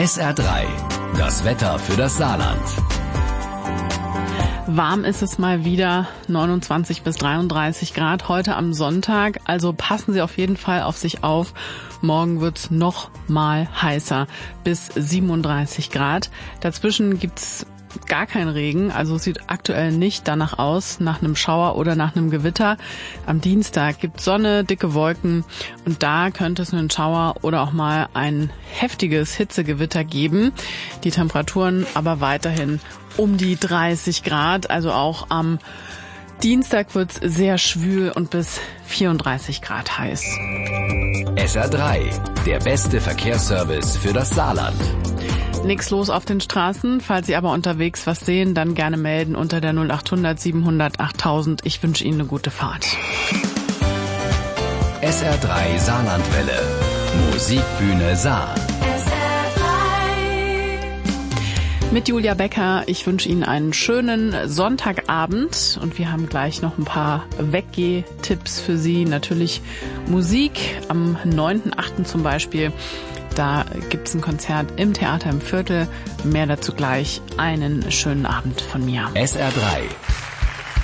SR3, das Wetter für das Saarland. Warm ist es mal wieder, 29 bis 33 Grad heute am Sonntag, also passen Sie auf jeden Fall auf sich auf. Morgen wird's noch mal heißer, bis 37 Grad. Dazwischen gibt's gar kein Regen, also sieht aktuell nicht danach aus, nach einem Schauer oder nach einem Gewitter. Am Dienstag gibt's Sonne, dicke Wolken und da könnte es einen Schauer oder auch mal ein heftiges Hitzegewitter geben. Die Temperaturen aber weiterhin um die 30 Grad, also auch am Dienstag wird's sehr schwül und bis 34 Grad heiß. SR3, der beste Verkehrsservice für das Saarland. Nix los auf den Straßen. Falls Sie aber unterwegs was sehen, dann gerne melden unter der 0800 700 8000. Ich wünsche Ihnen eine gute Fahrt. SR3 Saarlandwelle. Musikbühne Saar. Mit Julia Becker. Ich wünsche Ihnen einen schönen Sonntagabend und wir haben gleich noch ein paar Weggeh-Tipps für Sie. Natürlich Musik am 9.8. zum Beispiel. Da gibt's ein Konzert im Theater im Viertel. Mehr dazu gleich. Einen schönen Abend von mir. SR3.